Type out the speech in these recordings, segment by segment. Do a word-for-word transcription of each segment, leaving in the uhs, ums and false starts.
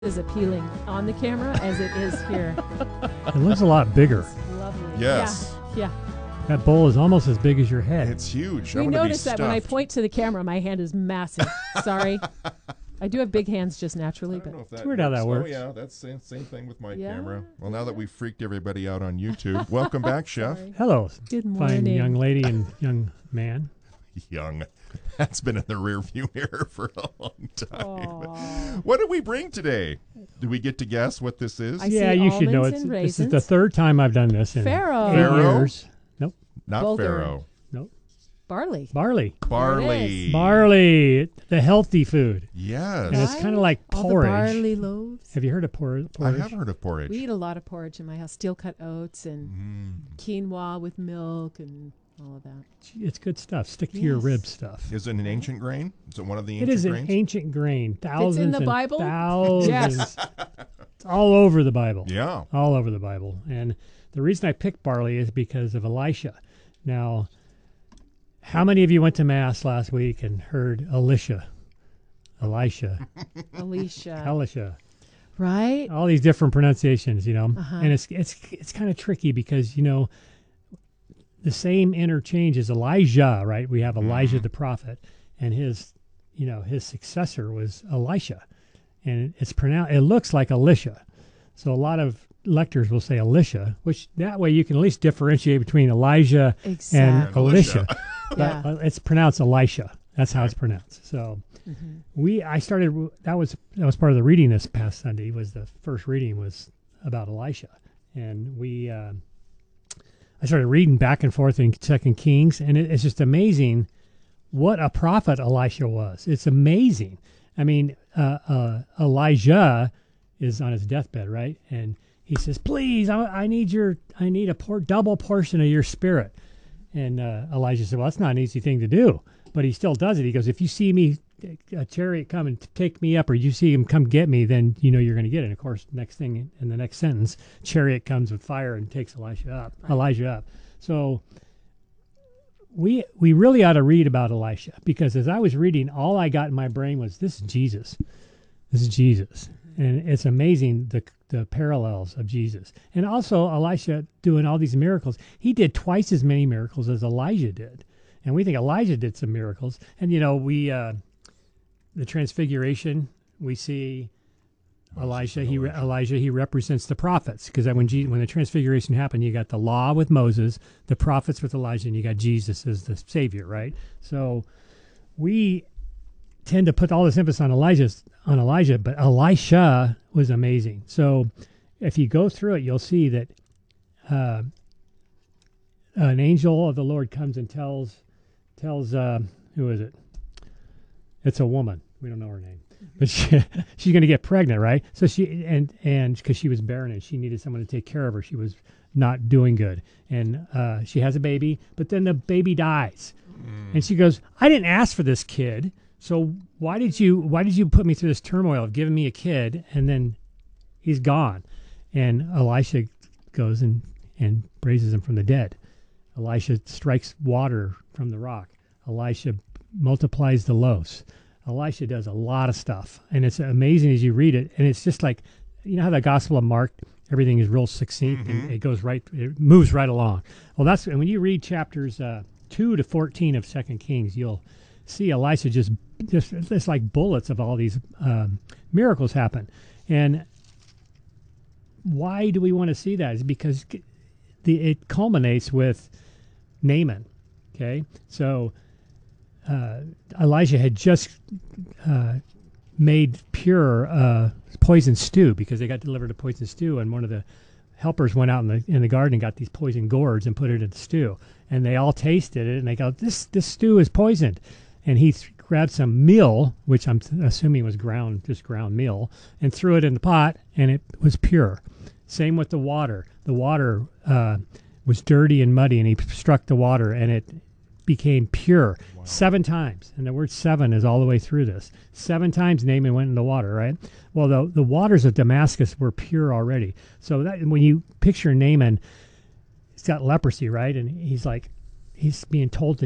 as appealing on the camera as it is here. It looks a lot bigger. It's lovely. Yes. Yeah. That bowl is almost as big as your head. It's huge. We I'm gonna be notice that when I stuffed. point to the camera, my hand is massive. Sorry. I do have big hands just naturally, I don't but know if that It's weird how that works. Oh, yeah, that's the same, same thing with my Yeah, camera. Well, now that we've freaked everybody out on YouTube, welcome back, Chef. Sorry. Hello, Good fine morning. young lady and young man. Young. That's been in the rearview mirror for a long time. Aw. What did we bring today? Do we get to guess what this is? I yeah, see you should know. almonds It's, and this is the raisins. third time I've done this in Farro. eight Farro? years. Nope, Not Bulgur. farro. nope. Barley. Barley. Barley. Barley, the healthy food. Yes. And it's kind of like All the porridge. barley loaves. Have you heard of por- I porridge? have heard of porridge. We eat a lot of porridge in my house. Steel cut oats and Mm. quinoa with milk and all of that. It's good stuff. Stick to your Yes. rib stuff. Is it an ancient grain? Is it one of the It ancient is an grains? ancient grain. Thousands the and Bible? thousands. Yes. It's all over the Bible. Yeah. All over the Bible. And the reason I picked barley is because of Elisha. Now, how many of you went to Mass last week and heard Elisha? Elisha. Alicia. Elisha. Right? All these different pronunciations, you know. Uh-huh. And it's it's it's kind of tricky because, you know, the same interchange as Elijah, right? We have Elijah the prophet, and his, you know, his successor was Elisha. And it's pronounced, it looks like Elisha. So a lot of lectors will say Elisha, which that way you can at least differentiate between Elijah and Exactly. Elisha. Yeah. But uh, it's pronounced Elisha. That's how it's pronounced. So Mm-hmm. we, I started, that was, that was part of the reading this past Sunday, was the first reading was about Elisha. And we, uh, I started reading back and forth in Second Kings, and it, it's just amazing what a prophet Elisha was. It's amazing. I mean, uh, uh, Elijah is on his deathbed, right? And he says, "Please, I, I need your, I need a por- double portion of your spirit." And uh, Elijah said, "Well, that's not an easy thing to do," but he still does it. He goes, "If you see me, a chariot come and take me up, or you see him come get me, then you know you're going to get it." And of course, next thing in the next sentence, chariot comes with fire and takes Elisha up. Right. Elijah up. So we we really ought to read about Elisha, because as I was reading, all I got in my brain was, this is Jesus. This is Jesus. And it's amazing the the parallels of Jesus. And also Elisha doing all these miracles. He did twice as many miracles as Elijah did. And we think Elijah did some miracles. And, you know, we, uh, the transfiguration, we see Elisha, he, re- Elijah, he represents the prophets. Because when, Je- when the transfiguration happened, you got the law with Moses, the prophets with Elijah, and you got Jesus as the Savior, right? So we tend to put all this emphasis on Elijah, on Elijah, but Elisha was amazing. So if you go through it, you'll see that uh, an angel of the Lord comes and tells tells uh, who is it? It's a woman. We don't know her name, but she, she's going to get pregnant, right? So she and and because she was barren and she needed someone to take care of her, she was not doing good, and uh, she has a baby, but then the baby dies, Mm. and she goes, "I didn't ask for this kid. So why did you why did you put me through this turmoil of giving me a kid, and then he's gone?" And Elisha goes and, and raises him from the dead. Elisha strikes water from the rock. Elisha multiplies the loaves. Elisha does a lot of stuff, and it's amazing as you read it. And it's just like, you know how the Gospel of Mark, everything is real succinct and Mhm. it goes right, it moves right along. Well, that's, and when you read chapters uh, two to fourteen of Second Kings, you'll see Elisha just just it's like bullets of all these um, miracles happen. And why do we want to see that? Is because the it culminates with Naaman. Okay, so uh, Elijah had just uh, made pure uh, poison stew, because they got delivered a poison stew, and one of the helpers went out in the in the garden and got these poison gourds and put it in the stew, and they all tasted it and they go, "This this stew is poisoned." And he th- grabbed some meal, which I'm th- assuming was ground, just ground meal, and threw it in the pot, and it was pure. Same with the water. The water uh, was dirty and muddy, and he struck the water, and it became pure. Wow. Seven times. And the word seven is all the way through this. Seven times Naaman went in the water, right? Well, the, the waters of Damascus were pure already. So that, when you picture Naaman, he's got leprosy, right? And he's like, he's being told to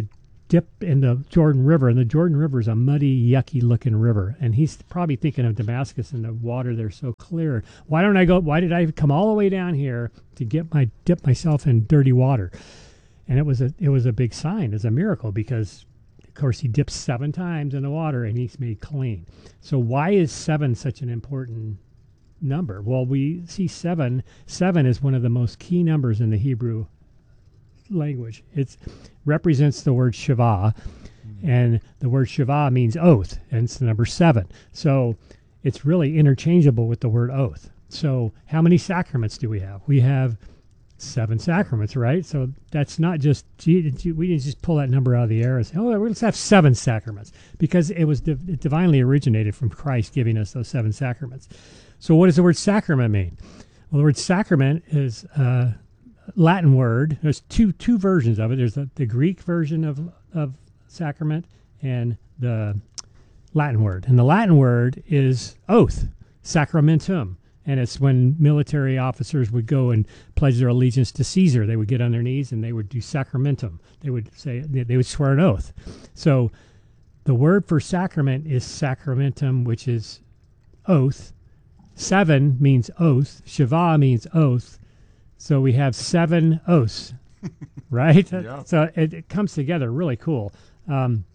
dip in the Jordan River, and the Jordan River is a muddy, yucky-looking river, and he's probably thinking of Damascus and the water there so clear. Why don't I go? Why did I come all the way down here to get my dip myself in dirty water? And it was a it was a big sign, it's a miracle, because of course he dipped seven times in the water and he's made clean. So why is seven such an important number? Well, we see seven. Seven is one of the most key numbers in the Hebrew language. It represents the word Shiva, and the word Shiva means oath, and it's the number seven. So it's really interchangeable with the word oath. So how many sacraments do we have? We have seven sacraments, right? So that's not just, we didn't just pull that number out of the air and say, oh, let's have seven sacraments, because it was div- it divinely originated from Christ giving us those seven sacraments. So what does the word sacrament mean? Well, the word sacrament is uh, Latin word. There's two two versions of it. There's the, the Greek version of of sacrament and the Latin word. And the Latin word is oath, sacramentum. And it's when military officers would go and pledge their allegiance to Caesar. They would get on their knees and they would do sacramentum. They would say, they would swear an oath. So the word for sacrament is sacramentum, which is oath. Seven means oath. Shiva means oath. So we have seven oaths, right? Yeah. So it, it comes together really cool. Um,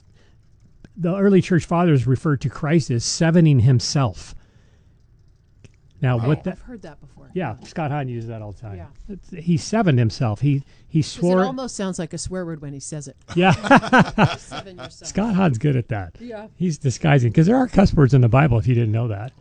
the early church fathers referred to Christ as sevening himself. Now, Oh, what that? I've heard that before. Yeah, Scott Hahn uses that all the time. Yeah. It's, he sevened himself. He he 'Cause swore. it almost sounds like a swear word when he says it. Yeah, Seven yourself. Scott Hahn's good at that. Yeah. He's disguising, because there are cuss words in the Bible. If you didn't know that,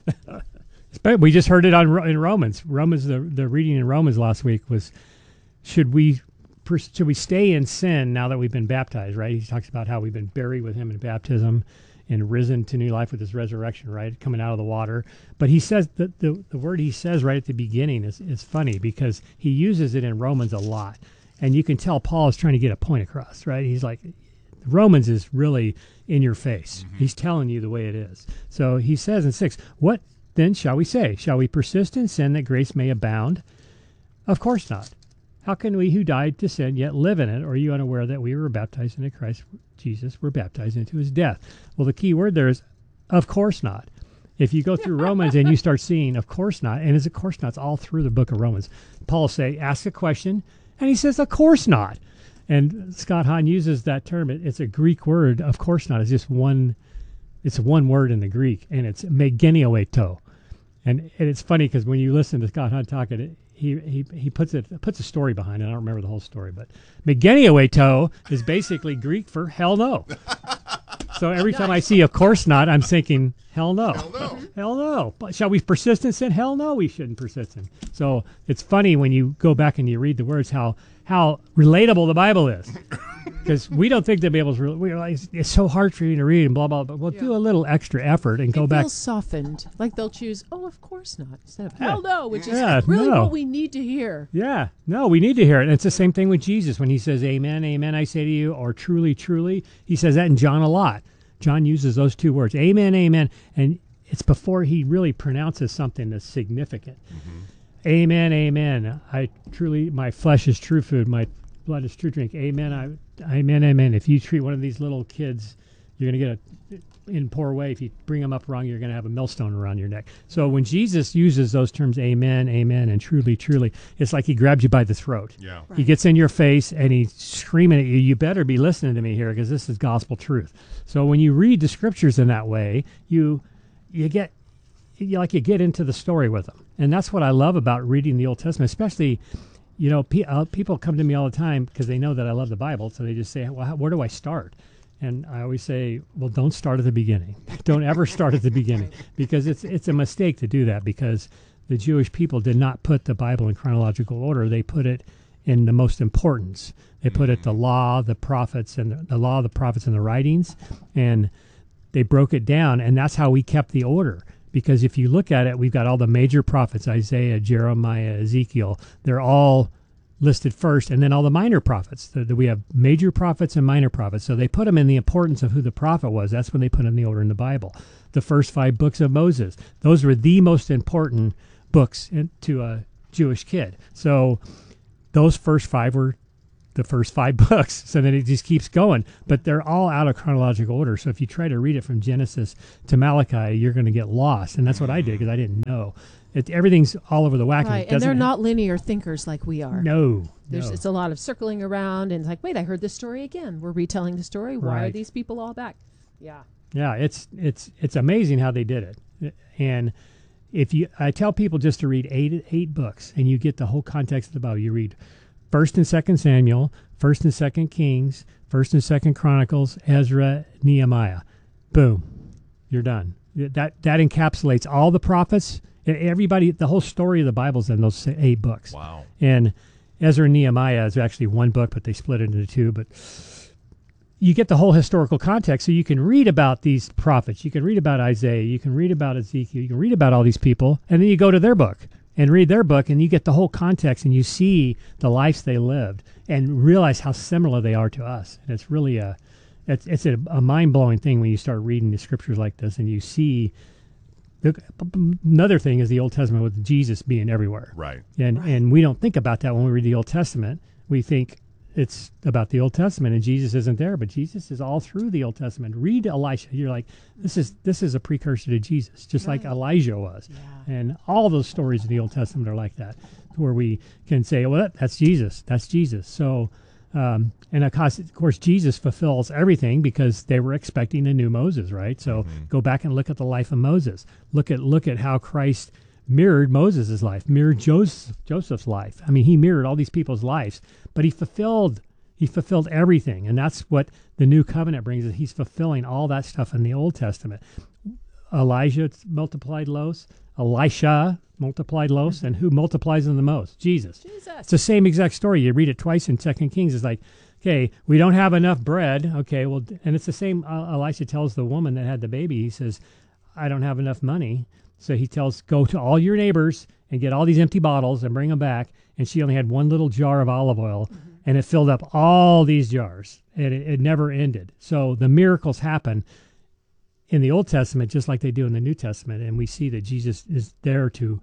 But we just heard it on in Romans. Romans, the the reading in Romans last week was, should we should we stay in sin now that we've been baptized? Right. He talks about how we've been buried with him in baptism and risen to new life with his resurrection, right, coming out of the water. But he says that the, the word he says right at the beginning is, is funny, because he uses it in Romans a lot. And you can tell Paul is trying to get a point across, right? He's like, Romans is really in your face. Mm-hmm. He's telling you the way it is. So he says in six, what then shall we say? Shall we persist in sin that grace may abound? Of course not. How can we who died to sin yet live in it? Or are you unaware that we were baptized into Christ Jesus, were baptized into his death? Well, the key word there is, of course not. If you go through Romans and you start seeing, of course not, and it's of course not, it's all through the book of Romans. Paul say, ask a question, and he says, of course not. And Scott Hahn uses that term. It, it's a Greek word, of course not. It's just one, it's one word in the Greek, and it's megenioeto. And, and it's funny because when you listen to Scott Hahn talk, it, he he he puts it puts a story behind it. I don't remember the whole story, but megenioeto is basically Greek for hell no. So every time I see of course not, I'm thinking hell no, Hell no. hell no. But shall we persist in sin? Hell no, we shouldn't persist in. So it's funny when you go back and you read the words how how relatable the Bible is. Because we don't think the Bible's real. We're like, it's so hard for you to read and blah, blah, blah. But we'll Yeah. do a little extra effort and go it back. feels softened. Like they'll choose, oh, of course not, instead of Yeah. hell no, which is Yeah, really no. what we need to hear. Yeah, no, we need to hear it. And it's the same thing with Jesus when he says, amen, amen, I say to you, or truly, truly. He says that in John a lot. John uses those two words, amen, amen. And it's before he really pronounces something that's significant. Mm-hmm. Amen, amen. I truly, my flesh is true food. My blood is true drink. Amen, I, amen, amen. If you treat one of these little kids, you're going to get a, in poor way. If you bring them up wrong, you're going to have a millstone around your neck. So when Jesus uses those terms, amen, amen, and truly, truly, it's like he grabs you by the throat. Yeah. Right. He gets in your face and he's screaming at you, you better be listening to me here because this is gospel truth. So when you read the scriptures in that way, you you get you like you get into the story with them. And that's what I love about reading the Old Testament, especially, you know, pe- uh, people come to me all the time because they know that I love the Bible. So they just say, well, how, where do I start? And I always say, well, don't start at the beginning. Don't ever start at the beginning, because it's it's a mistake to do that, because the Jewish people did not put the Bible in chronological order. They put it in the most importance. They put it the law, the prophets, and the, the law, the prophets, and the writings, and they broke it down, and that's how we kept the order. Because if you look at it, we've got all the major prophets, Isaiah, Jeremiah, Ezekiel. They're all listed first, and then all the minor prophets. The, the, we have major prophets and minor prophets. So they put them in the importance of who the prophet was. That's when they put them in the order in the Bible. The first five books of Moses, those were the most important books in, to a Jewish kid. So those first five were the first five books. So then it just keeps going. But they're all out of chronological order. So if you try to read it from Genesis to Malachi, you're going to get lost. And that's what I did because I didn't know. It, everything's all over the whack. Right, and, it and they're doesn't- not linear thinkers like we are. No. There's, no. It's a lot of circling around and it's like, wait, I heard this story again. We're retelling the story. Why are Right. these people all back? Yeah. Yeah, it's it's it's amazing how they did it. And if you, I tell people just to read eight eight books, and you get the whole context of the Bible. You read First and Second Samuel, First and Second Kings, First and Second Chronicles, Ezra, Nehemiah. Boom, you're done. That that encapsulates all the prophets. Everybody, the whole story of the Bible's in those eight books. Wow. And Ezra and Nehemiah is actually one book, but they split it into two. But you get the whole historical context, so you can read about these prophets. You can read about Isaiah. You can read about Ezekiel. You can read about all these people, and then you go to their book and read their book, and you get the whole context, and you see the lives they lived, and realize how similar they are to us. And it's really a, it's it's a, a mind blowing thing when you start reading the scriptures like this, and you see. The, another thing is the Old Testament with Jesus being everywhere. Right. And Right. and we don't think about that when we read the Old Testament. We think it's about the Old Testament and Jesus isn't there, but Jesus is all through the Old Testament. Read Elisha. You're like, this is this is a precursor to Jesus, just like Right. Elijah was. Yeah. And all those stories in the Old Testament are like that, where we can say, well, that, that's Jesus. That's Jesus. So, um, and of course, of course, Jesus fulfills everything because they were expecting a new Moses, right? So Mhm. go back and look at the life of Moses. Look at look at how Christ mirrored Moses' life, mirrored Joseph, Joseph's life. I mean, he mirrored all these people's lives, but he fulfilled he fulfilled everything, and that's what the new covenant brings. Is he's fulfilling all that stuff in the Old Testament. Elijah multiplied loaves, Elisha multiplied loaves, and who multiplies them the most? Jesus. Jesus. It's the same exact story. You read it twice in Second Kings. It's like, okay, we don't have enough bread. Okay, well, and it's the same. Uh, Elisha tells the woman that had the baby. He says, I don't have enough money. So he tells, go to all your neighbors and get all these empty bottles and bring them back. And she only had one little jar of olive oil, Mm-hmm. and it filled up all these jars. And it, it never ended. So the miracles happen in the Old Testament just like they do in the New Testament. And we see that Jesus is there to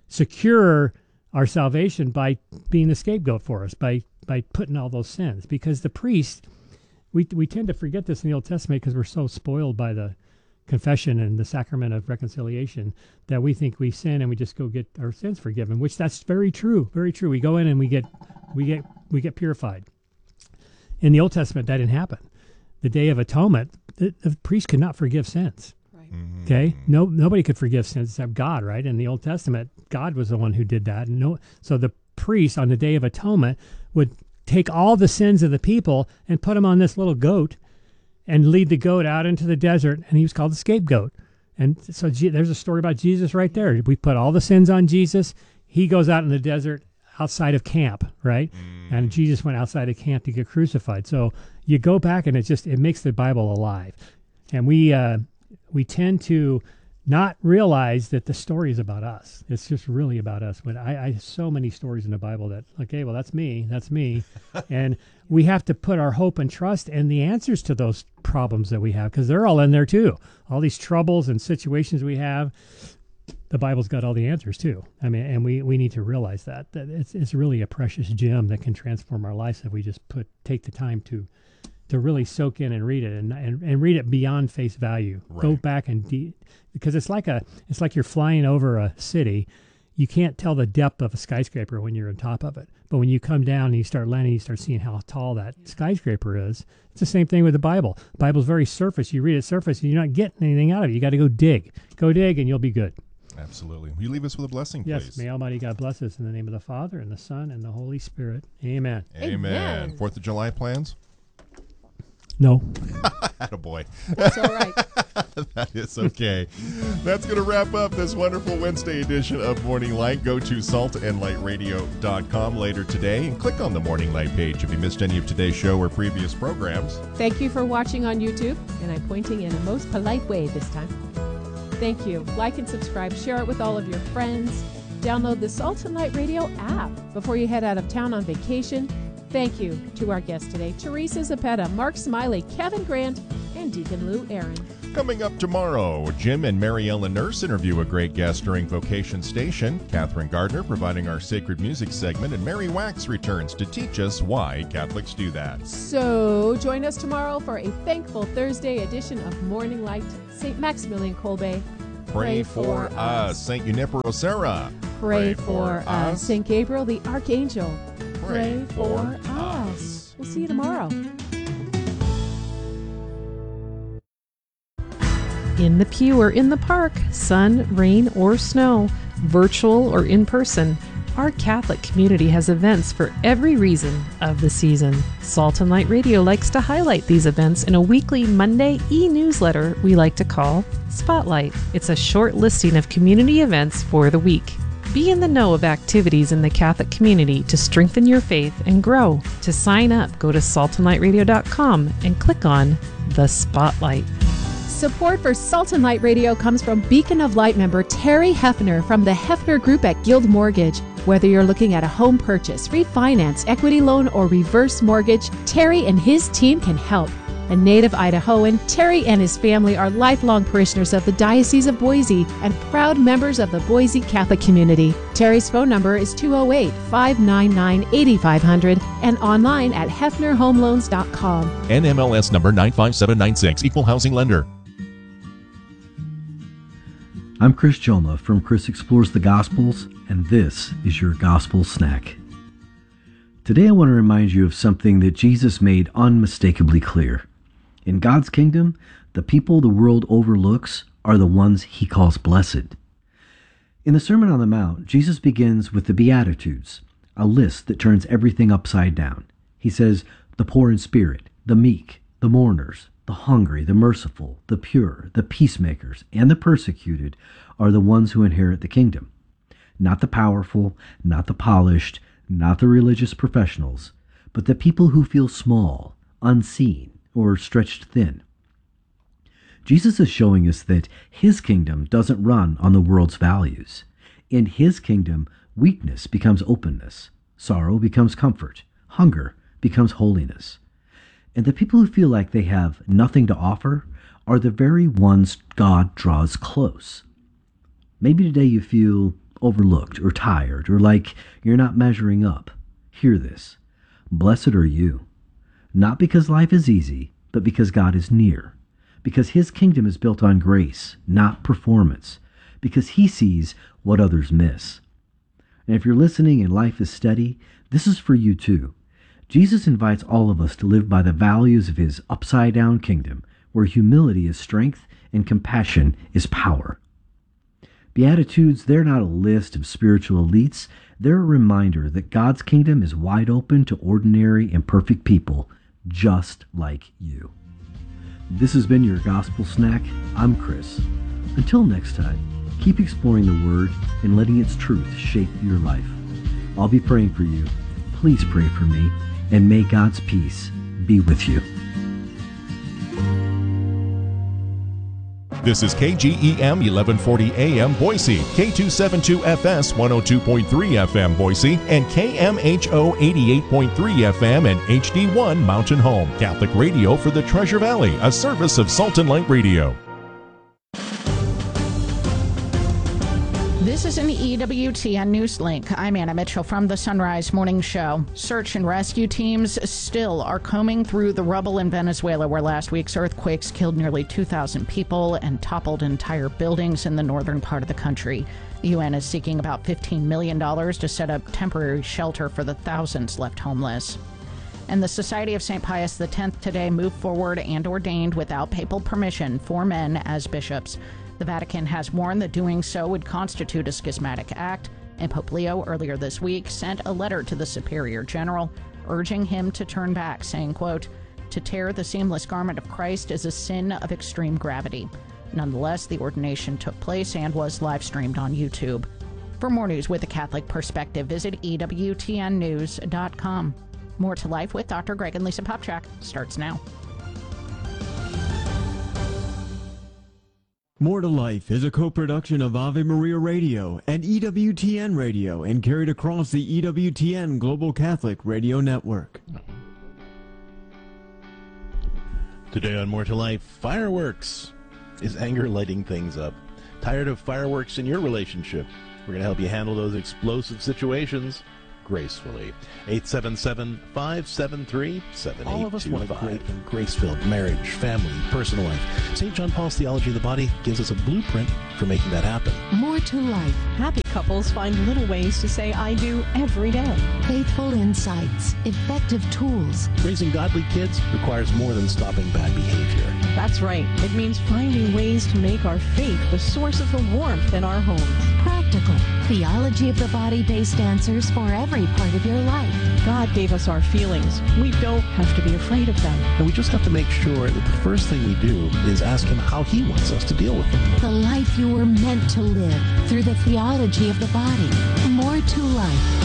secure our salvation by being the scapegoat for us, by by putting all those sins. Because the priest, we we tend to forget this in the Old Testament because we're so spoiled by the confession and the sacrament of reconciliation that we think we sin and we just go get our sins forgiven, which that's very true, very true. We go in and we get we get we get purified. In the Old Testament, that didn't happen. The Day of Atonement, the, the priest could not forgive sins. Right. Mhm. Okay, no, nobody could forgive sins except God, right? In the Old Testament, God was the one who did that. No, so the priest on the Day of Atonement would take all the sins of the people and put them on this little goat, and lead the goat out into the desert, and he was called the scapegoat. And so Je- there's a story about Jesus right there. We put all the sins on Jesus. He goes out in the desert outside of camp, right? Mm. And Jesus went outside of camp to get crucified. So you go back, and it just it makes the Bible alive. And we uh, we tend to not realize that the story is about us. It's just really about us. When I, I have so many stories in the Bible that, okay, well, that's me, that's me. And we have to put our hope and trust in the answers to those problems that we have, because they're all in there too. All these troubles and situations we have, the Bible's got all the answers too. I mean, and we, we need to realize that, that it's, it's really a precious gem that can transform our lives if we just put, take the time to, to really soak in and read it and, and, and read it beyond face value. Go Right. back and de- because it's like a it's like you're flying over a city. You can't tell the depth of a skyscraper when you're on top of it, but when you come down and you start landing, you start seeing how tall that skyscraper is. It's the same thing with the Bible. The Bible's very surface. You read it surface, and you're not getting anything out of it. You got to go dig, go dig, and you'll be good. Absolutely. Will you leave us with a blessing, Yes, please? may Almighty God bless us in the name of the Father and the Son and the Holy Spirit. Amen. Amen. Amen. Fourth of July plans? No. Attaboy. That's all right. That is okay. That's going to wrap up this wonderful Wednesday edition of Morning Light. Go to salt and light radio dot com later today and click on the Morning Light page if you missed any of today's show or previous programs. Thank you for watching on YouTube, and I'm pointing in a most polite way this time. Thank you. Like and subscribe. Share it with all of your friends. Download the Salt and Light Radio app before you head out of town on vacation. Thank you to our guests today, Teresa Zapeta, Mark Smiley, Kevin Grant, and Deacon Lou Aaron. Coming up tomorrow, Jim and Mary Ellen Nurse interview a great guest during Vocation Station. Catherine Gardner providing our sacred music segment, and Mary Wax returns to teach us why Catholics do that. So join us tomorrow for a Thankful Thursday edition of Morning Light. Saint Maximilian Kolbe, Pray, Pray for, for us. Saint Junipero Serra, Pray, Pray for us. us. Saint Gabriel the Archangel, Pray, Pray for, for us. us. We'll see you tomorrow. In the pew or in the park, sun, rain, or snow, virtual or in person, our Catholic community has events for every reason of the season. Salt and Light Radio likes to highlight these events in a weekly Monday e-newsletter we like to call Spotlight. It's a short listing of community events for the week. Be in the know of activities in the Catholic community to strengthen your faith and grow. To sign up, go to salt and light radio dot com and click on the Spotlight. Support for Salt and Light Radio comes from Beacon of Light member Terry Hefner from the Hefner Group at Guild Mortgage. Whether you're looking at a home purchase, refinance, equity loan, or reverse mortgage, Terry and his team can help. A native Idahoan, Terry and his family are lifelong parishioners of the Diocese of Boise and proud members of the Boise Catholic community. Terry's phone number is two oh eight, five nine nine, eight five zero zero and online at hefner home loans dot com. N M L S number nine five seven nine six, Equal Housing Lender. I'm Chris Joma from Chris Explores the Gospels, and this is your Gospel Snack. Today I want to remind you of something that Jesus made unmistakably clear. In God's kingdom, the people the world overlooks are the ones he calls blessed. In the Sermon on the Mount, Jesus begins with the Beatitudes, a list that turns everything upside down. He says, the poor in spirit, the meek, the mourners, the hungry, the merciful, the pure, the peacemakers, and the persecuted are the ones who inherit the kingdom. Not the powerful, not the polished, not the religious professionals, but the people who feel small, unseen, or stretched thin. Jesus is showing us that his kingdom doesn't run on the world's values. In his kingdom, weakness becomes openness, sorrow becomes comfort, hunger becomes holiness. And the people who feel like they have nothing to offer are the very ones God draws close. Maybe today you feel overlooked or tired or like you're not measuring up. Hear this. Blessed are you, not because life is easy, but because God is near, because his kingdom is built on grace, not performance, because he sees what others miss. And if you're listening and life is steady, this is for you too. Jesus invites all of us to live by the values of his upside-down kingdom, where humility is strength and compassion is power. Beatitudes, they're not a list of spiritual elites. They're a reminder that God's kingdom is wide open to ordinary and perfect people, just like you. This has been your Gospel Snack. I'm Chris. Until next time, keep exploring the Word and letting its truth shape your life. I'll be praying for you. Please pray for me. And may God's peace be with you. This is K G E M eleven forty A M Boise, K two seventy-two F S one oh two point three F M Boise, and K M H O eighty-eight point three F M and H D one Mountain Home. Catholic radio for the Treasure Valley, a service of Salt and Light Radio. This is an E W T N News Link. I'm Anna Mitchell from the Sunrise Morning Show. Search and rescue teams still are combing through the rubble in Venezuela, where last week's earthquakes killed nearly two thousand people and toppled entire buildings in the northern part of the country. The U N is seeking about fifteen million dollars to set up temporary shelter for the thousands left homeless. And the Society of Saint Pius X today moved forward and ordained without papal permission four men as bishops. The Vatican has warned that doing so would constitute a schismatic act, and Pope Leo earlier this week sent a letter to the Superior General urging him to turn back, saying, quote, "To tear the seamless garment of Christ is a sin of extreme gravity." Nonetheless, the ordination took place and was live-streamed on YouTube. For more news with a Catholic perspective, visit E W T N news dot com. More to Life with Doctor Greg and Lisa Popchak starts now. More to Life is a co-production of Ave Maria Radio and E W T N Radio and carried across the E W T N Global Catholic Radio Network. Today on More to Life, fireworks. Is anger lighting things up? Tired of fireworks in your relationship? We're going to help you handle those explosive situations gracefully. eight seven seven, five seven three, seven eight two five. All of us want a great and grace-filled marriage, family, personal life. Saint John Paul's Theology of the Body gives us a blueprint for making that happen. More to Life. Happy couples find little ways to say I do every day. Faithful insights. Effective tools. Raising godly kids requires more than stopping bad behavior. That's right. It means finding ways to make our faith the source of the warmth in our homes. Practical. Theology of the Body-based answers for every part of your life. God gave us our feelings. We don't have to be afraid of them. And we just have to make sure that the first thing we do is ask Him how He wants us to deal with them. The life you were meant to live through the theology of the body. More to Life.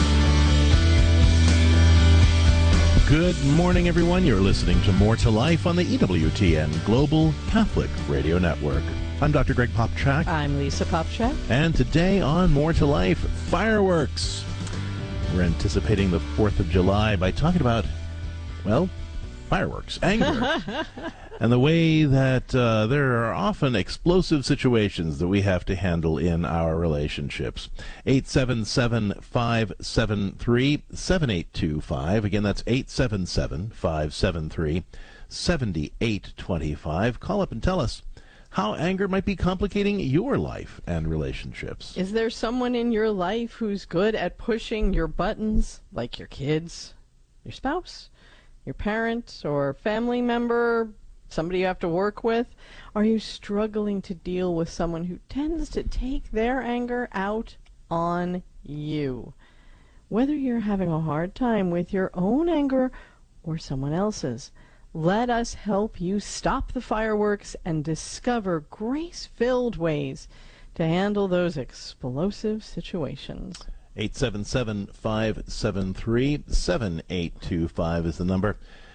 Good morning, everyone. You're listening to More to Life on the E W T N Global Catholic Radio Network. I'm Doctor Greg Popchak. I'm Lisa Popchak. And today on More to Life, fireworks. We're anticipating the fourth of July by talking about, well, fireworks, anger, and the way that uh, there are often explosive situations that we have to handle in our relationships. eight seven seven, five seven three, seven eight two five. Again, that's eight seven seven, five seven three, seven eight two five. Call up and tell us how anger might be complicating your life and relationships. Is there someone in your life who's good at pushing your buttons, like your kids, your spouse, your parent, or family member, somebody you have to work with? Are you struggling to deal with someone who tends to take their anger out on you? Whether you're having a hard time with your own anger or someone else's, let us help you stop the fireworks and discover grace-filled ways to handle those explosive situations. eight seven seven, five seven three, seven eight two five is the number.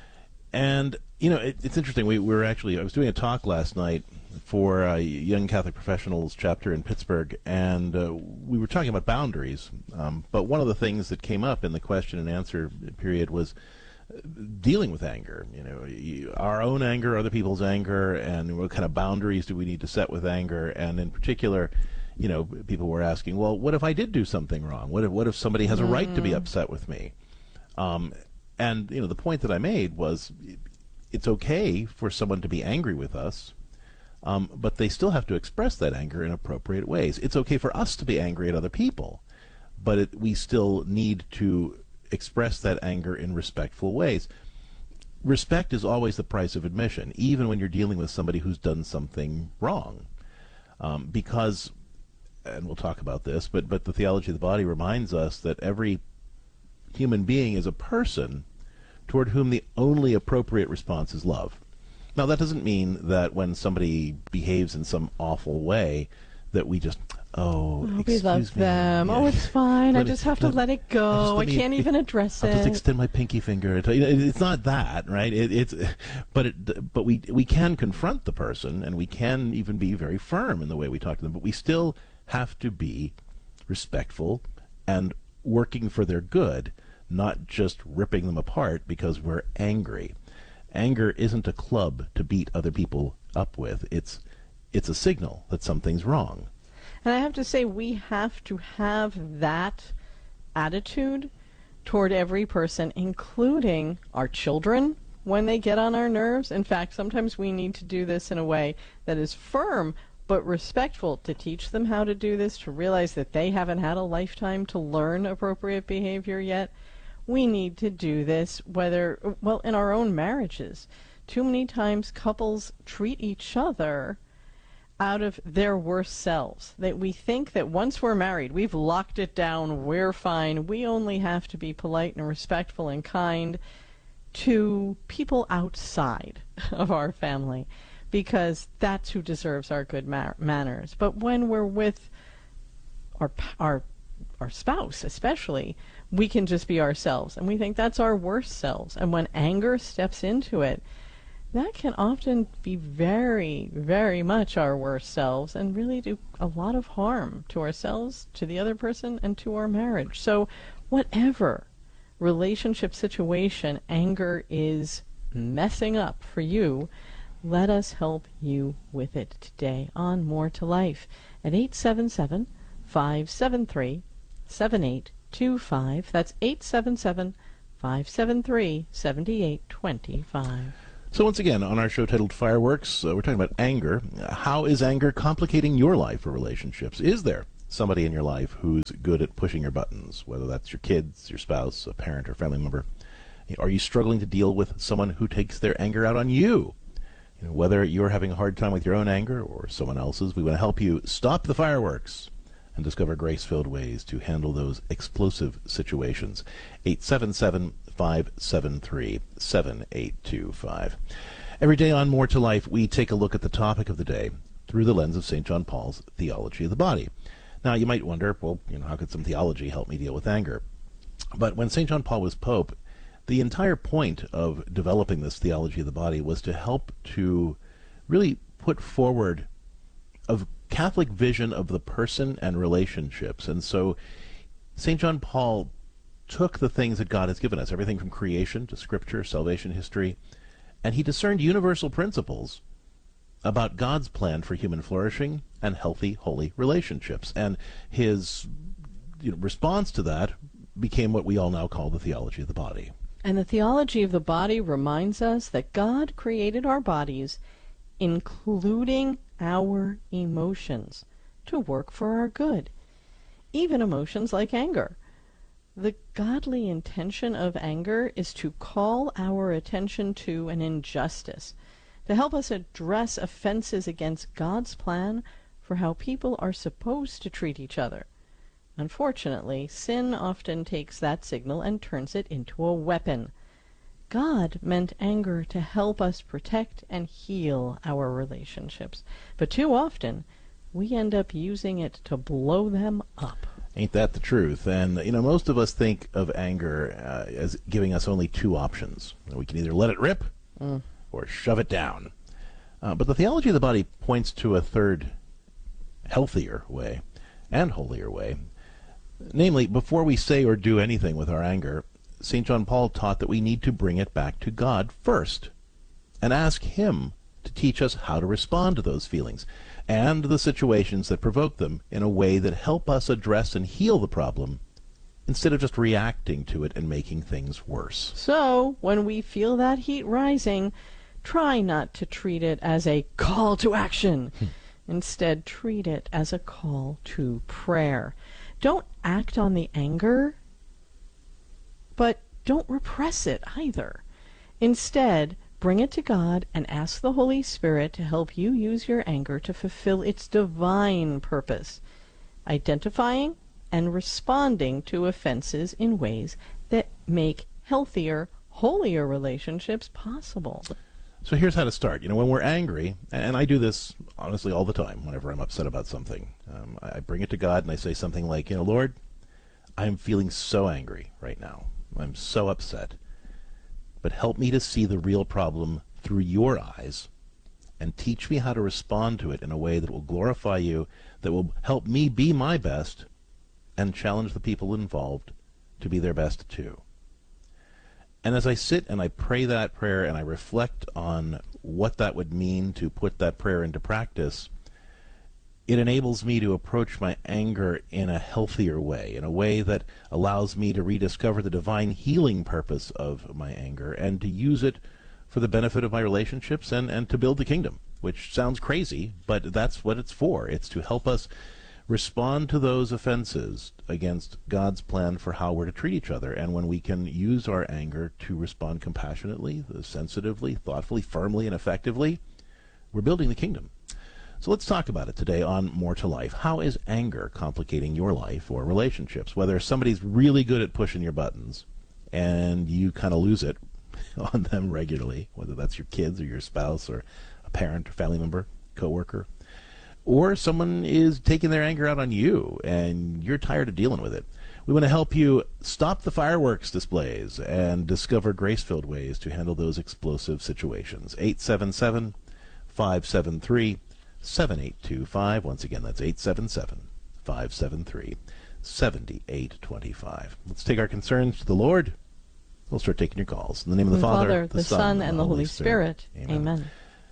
And, you know, it, it's interesting. We, we were actually, I was doing a talk last night for a Young Catholic Professionals chapter in Pittsburgh, and uh, we were talking about boundaries. Um, but one of the things that came up in the question and answer period was dealing with anger, you know, you, our own anger, other people's anger, and what kind of boundaries do we need to set with anger? And in particular, you know, people were asking, well, what if I did do something wrong? What if, what if somebody has a right to be upset with me? Um, and, you know, the point that I made was it's okay for someone to be angry with us, um, but they still have to express that anger in appropriate ways. It's okay for us to be angry at other people, but it, we still need to express that anger in respectful ways. Respect is always the price of admission, even when you're dealing with somebody who's done something wrong. Um, because, and we'll talk about this, but, but the theology of the body reminds us that every human being is a person toward whom the only appropriate response is love. Now, that doesn't mean that when somebody behaves in some awful way that we just, oh, oh excuse we love me. them. Yeah. Oh, it's fine. Let I me- just have to let- let it go. I just let me- can't even address I'll it. just extend my pinky finger. You know, It's not that, right? It, it's, but it, but we we can confront the person, and we can even be very firm in the way we talk to them. But we still have to be respectful and working for their good, not just ripping them apart because we're angry. Anger isn't a club to beat other people up with. It's it's a signal that something's wrong. And I have to say, we have to have that attitude toward every person, including our children, when they get on our nerves. In fact, sometimes we need to do this in a way that is firm but respectful, to teach them how to do this, to realize that they haven't had a lifetime to learn appropriate behavior yet. We need to do this, whether, well, in our own marriages. Too many times couples treat each other out of their worst selves. That we think that once we're married, we've locked it down, we're fine. We only have to be polite and respectful and kind to people outside of our family, because that's who deserves our good ma- manners. But when we're with our our our spouse, especially, we can just be ourselves, and we think that's our worst selves. And when anger steps into it, that can often be very, very much our worst selves and really do a lot of harm to ourselves, to the other person, and to our marriage. So whatever relationship situation anger is messing up for you, Let us help you with it today on More to Life at eight seven seven, five seven three, seven eight two five. That's eight seven seven, five seven three, seven eight two five. So once again, on our show titled Fireworks, uh, we're talking about anger. How is anger complicating your life or relationships? Is there somebody in your life who's good at pushing your buttons, whether that's your kids, your spouse, a parent, or family member? Are you struggling to deal with someone who takes their anger out on you? You know, whether you're having a hard time with your own anger or someone else's, we want to help you stop the fireworks and discover grace-filled ways to handle those explosive situations. eight seven seven, five seven three, seven eight two five. Every day on More to Life, we take a look at the topic of the day through the lens of Saint John Paul's theology of the body. Now, you might wonder, well, you know, how could some theology help me deal with anger? But when Saint John Paul was Pope, the entire point of developing this theology of the body was to help to really put forward a Catholic vision of the person and relationships. And so Saint John Paul took the things that God has given us, everything from creation to scripture, salvation history, and he discerned universal principles about God's plan for human flourishing and healthy, holy relationships. And his you know, response to that became what we all now call the theology of the body. And the theology of the body reminds us that God created our bodies, including our emotions, to work for our good, even emotions like anger. The godly intention of anger is to call our attention to an injustice, to help us address offenses against God's plan for how people are supposed to treat each other. Unfortunately, sin often takes that signal and turns it into a weapon. God meant anger to help us protect and heal our relationships, but too often we end up using it to blow them up. Ain't that the truth? And, you know, most of us think of anger uh, as giving us only two options. We can either let it rip mm. or shove it down. Uh, but the theology of the body points to a third, healthier way and holier way. Namely, before we say or do anything with our anger, Saint John Paul taught that we need to bring it back to God first and ask Him to teach us how to respond to those feelings and the situations that provoke them in a way that help us address and heal the problem instead of just reacting to it and making things worse. So, when we feel that heat rising, try not to treat it as a call to action. Instead, treat it as a call to prayer. Don't act on the anger, but don't repress it either. Instead, bring it to God and ask the Holy Spirit to help you use your anger to fulfill its divine purpose, identifying and responding to offenses in ways that make healthier, holier relationships possible. So here's how to start. You know, when we're angry, and I do this honestly all the time whenever I'm upset about something, um, I bring it to God and I say something like, you know, Lord, I'm feeling so angry right now. I'm so upset. But help me to see the real problem through your eyes and teach me how to respond to it in a way that will glorify you, that will help me be my best and challenge the people involved to be their best too. And as I sit and I pray that prayer and I reflect on what that would mean to put that prayer into practice, it enables me to approach my anger in a healthier way, in a way that allows me to rediscover the divine healing purpose of my anger and to use it for the benefit of my relationships and, and to build the kingdom, which sounds crazy, but that's what it's for. It's to help us respond to those offenses against God's plan for how we're to treat each other. And when we can use our anger to respond compassionately, sensitively, thoughtfully, firmly, and effectively, we're building the kingdom. So let's talk about it today on More to Life. How is anger complicating your life or relationships? Whether somebody's really good at pushing your buttons and you kind of lose it on them regularly, whether that's your kids or your spouse or a parent or family member, coworker, or someone is taking their anger out on you and you're tired of dealing with it. We want to help you stop the fireworks displays and discover grace-filled ways to handle those explosive situations. eight seven seven, five seven three, seven eight two five. Once again, that's eight seven seven, five seven three, seven eight two five. Let's take our concerns to the Lord. We'll start taking your calls. In the name of the, the Father, Father, the, the Son, Son, and the Holy Spirit. Spirit. Amen. Amen.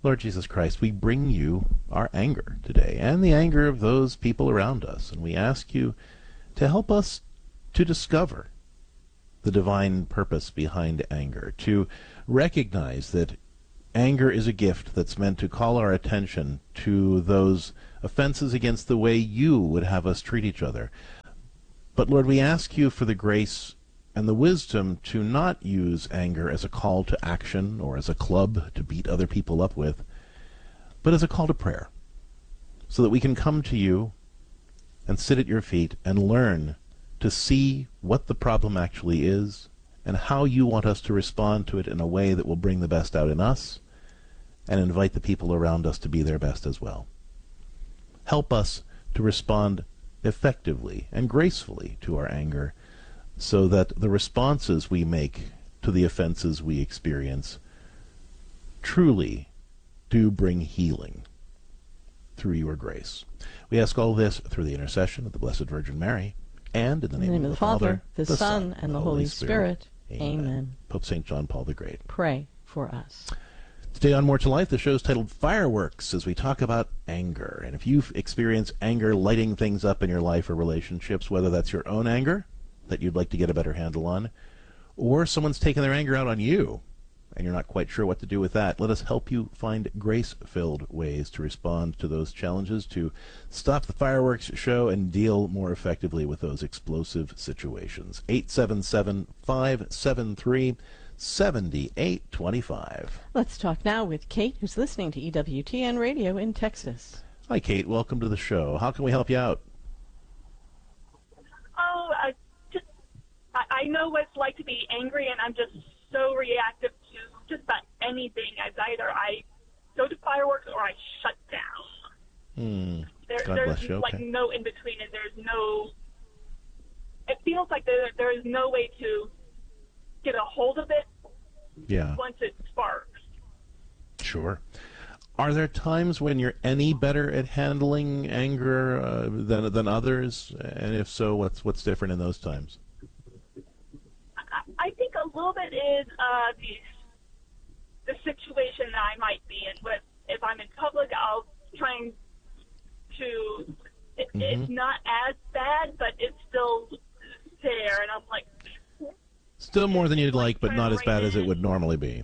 Lord Jesus Christ, we bring you our anger today and the anger of those people around us, and we ask you to help us to discover the divine purpose behind anger, to recognize that anger is a gift that's meant to call our attention to those offenses against the way you would have us treat each other. But Lord, we ask you for the grace and the wisdom to not use anger as a call to action or as a club to beat other people up with, but as a call to prayer, so that we can come to you and sit at your feet and learn to see what the problem actually is and how you want us to respond to it in a way that will bring the best out in us and invite the people around us to be their best as well. Help us to respond effectively and gracefully to our anger, so that the responses we make to the offenses we experience truly do bring healing through your grace. We ask all this through the intercession of the Blessed Virgin Mary, and in the name, in the name of of the Father, Father, the, the Son, and the Holy Spirit. Spirit. Amen. Amen. Pope Saint John Paul the Great. Pray for us. Today on More to Life, the show is titled Fireworks, as we talk about anger. And if you've experienced anger lighting things up in your life or relationships, whether that's your own anger that you'd like to get a better handle on, or someone's taken their anger out on you and you're not quite sure what to do with that, let us help you find grace-filled ways to respond to those challenges, to stop the fireworks show and deal more effectively with those explosive situations. eight seven seven, five seven three, seven eight two five. Let's talk now with Kate, who's listening to E W T N Radio in Texas. Hi, Kate. Welcome to the show. How can we help you out? Oh, uh, just I, I know what it's like to be angry, and I'm just so reactive to just about anything. As either I go to fireworks or I shut down. Hmm. There, God there's bless you. like Okay. no in between, and there's no. It feels like there there is no way to get a hold of it. Yeah. Once it sparks. Sure. Are there times when you're any better at handling anger uh, than than others? And if so, what's what's different in those times? I, I think a little bit is uh, the the situation that I might be in. But if I'm in public, I'll try and to. It, Mm-hmm. It's not as bad, but it's still there, and I'm like. Still more than you'd like, but not as bad as it in. would normally be.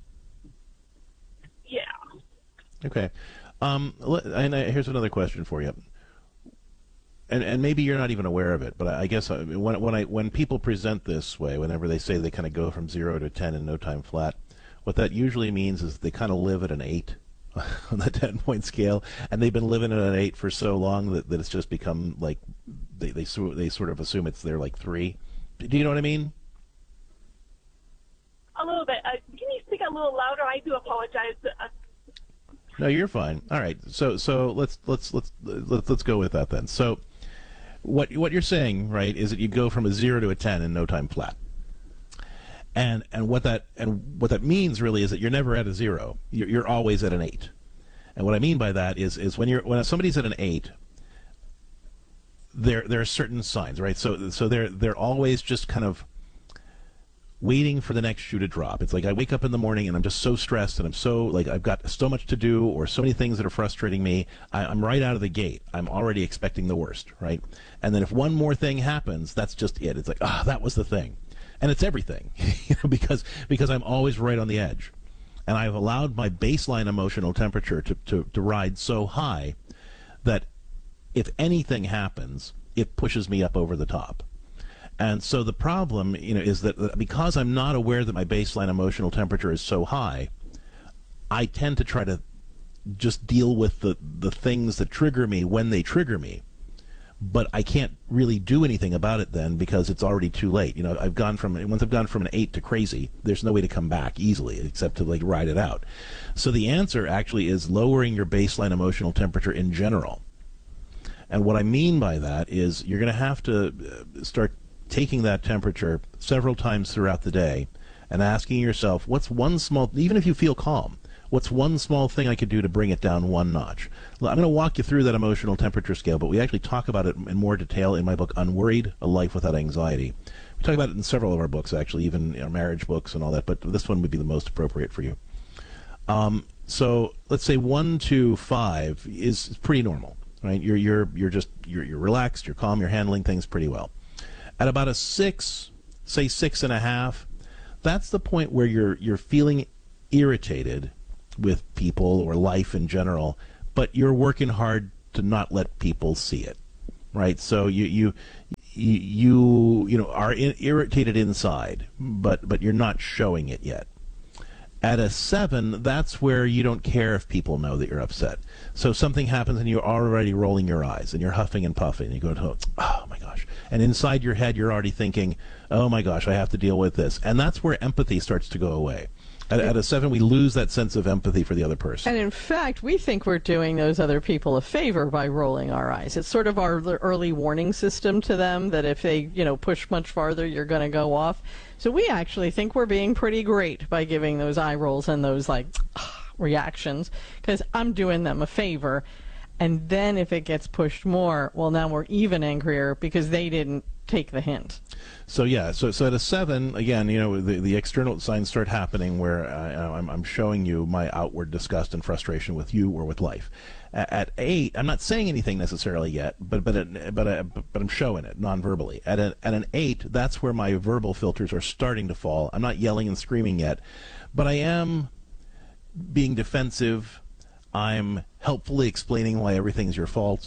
Yeah. Okay. Um, let- and I, here's another question for you. And and maybe you're not even aware of it, but I, I guess I, when when I when people present this way, whenever they say they kind of go from zero to ten in no time flat, what that usually means is they kind of live at an eight on the ten point scale, and they've been living at an eight for so long that, that it's just become like they they sort they sort of assume it's they're like three. Do you know what I mean? A little bit. Uh, can you speak a little louder? I do apologize. Uh, No, you're fine. All right. So so let's let's let's let's let's go with that then. So what what you're saying, right, is that you go from a zero to a ten in no time flat. And and what that and what that means really is that you're never at a zero. You're, you're always at an eight. And what I mean by that is is when you're when somebody's at an eight, there there are certain signs, right? So so they're they're always just kind of waiting for the next shoe to drop. It's like I wake up in the morning and I'm just so stressed and I'm so like I've got so much to do or so many things that are frustrating me. I, I'm right out of the gate. I'm already expecting the worst, right? And then if one more thing happens, that's just it. It's like, ah, that was the thing, and it's everything, you know, because because I'm always right on the edge, and I've allowed my baseline emotional temperature to to, to ride so high that if anything happens, it pushes me up over the top. And so the problem, you know, is that because I'm not aware that my baseline emotional temperature is so high, I tend to try to just deal with the, the things that trigger me when they trigger me. But I can't really do anything about it then because it's already too late. You know, I've gone from, once I've gone from an eight to crazy, there's no way to come back easily except to like ride it out. So the answer actually is lowering your baseline emotional temperature in general. And what I mean by that is you're going to have to start taking that temperature several times throughout the day and asking yourself, what's one small, even if you feel calm, what's one small thing I could do to bring it down one notch? I'm going to walk you through that emotional temperature scale, but we actually talk about it in more detail in my book, Unworried, A Life Without Anxiety. We talk about it in several of our books, actually, even our marriage books and all that, but this one would be the most appropriate for you. Um, so let's say one to five is pretty normal, right? You're you're you're just you're you're relaxed, you're calm, you're handling things pretty well. At about a six, say six and a half, that's the point where you're you're feeling irritated with people or life in general, but you're working hard to not let people see it, right? So you you you you know are in, irritated inside, but but you're not showing it yet. At a seven, that's where you don't care if people know that you're upset. So something happens and you're already rolling your eyes and you're huffing and puffing. And you go, to, oh my gosh. And inside your head, you're already thinking, oh my gosh, I have to deal with this. And that's where empathy starts to go away. At, at a seven, we lose that sense of empathy for the other person. And in fact, we think we're doing those other people a favor by rolling our eyes. It's sort of our early warning system to them that if they, you know, push much farther, you're going to go off. So we actually think we're being pretty great by giving those eye rolls and those, like, reactions, because I'm doing them a favor. And then if it gets pushed more, well, now we're even angrier because they didn't take the hint. So yeah, so so at a seven, again, you know, the, the external signs start happening where I, I'm, I'm showing you my outward disgust and frustration with you or with life. At, at eight, I'm not saying anything necessarily yet, but but it, but, uh, but I'm showing it non-verbally. At a, at an eight, that's where my verbal filters are starting to fall. I'm not yelling and screaming yet, but I am being defensive. I'm helpfully explaining why everything's your fault.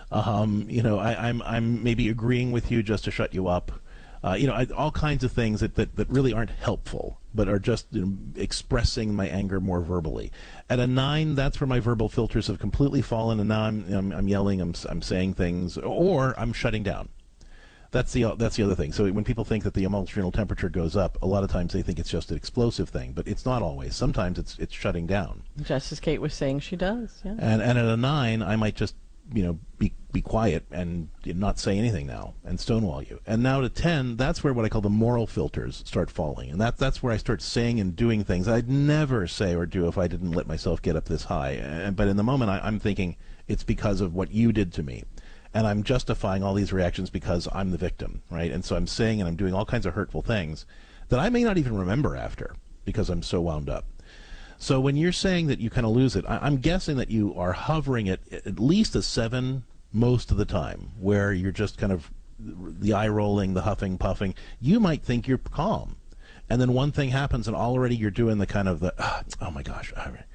Um, you know, I, I'm I'm maybe agreeing with you just to shut you up. Uh, you know, I, all kinds of things that, that, that really aren't helpful, but are just, you know, expressing my anger more verbally. At a nine, that's where my verbal filters have completely fallen, and now I'm I'm, I'm yelling, I'm I'm saying things, or I'm shutting down. That's the that's the other thing. So when people think that the emotional temperature goes up, a lot of times they think it's just an explosive thing, but it's not always. Sometimes it's it's shutting down. Just as Kate was saying, she does. Yeah. And and at a nine, I might just, you know, be be quiet and not say anything now and stonewall you. And now to ten, that's where what I call the moral filters start falling. And that that's where I start saying and doing things I'd never say or do if I didn't let myself get up this high. And, but in the moment, I, I'm thinking it's because of what you did to me. And I'm justifying all these reactions because I'm the victim, right? And so I'm saying and I'm doing all kinds of hurtful things that I may not even remember after because I'm so wound up. So when you're saying that you kind of lose it, I, I'm guessing that you are hovering at at least a seven most of the time, where you're just kind of the eye rolling, the huffing, puffing. You might think you're calm, and then one thing happens, and already you're doing the kind of the oh my gosh,